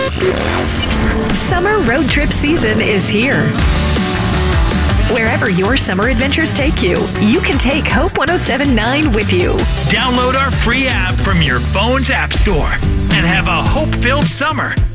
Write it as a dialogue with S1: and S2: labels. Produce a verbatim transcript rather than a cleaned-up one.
S1: Summer road trip season is here. Wherever your summer adventures take you, you can take Hope one oh seven point nine with you.
S2: Download our free app from your phone's app store and have a hope-filled summer